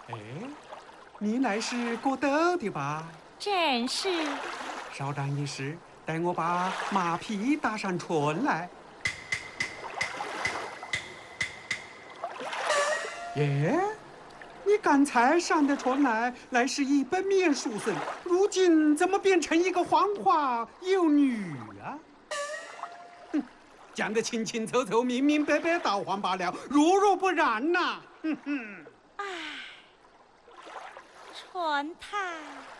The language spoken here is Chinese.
哎，你来是过斗的吧？ 正是。 稍等一时，待我把马匹打上船来。耶，你刚才上的船来是一本面书生，如今怎么变成一个黄花幼女啊？哼，讲得清清楚楚、明明白白，倒换罢了，如不然呐、哼哼。 唉，船太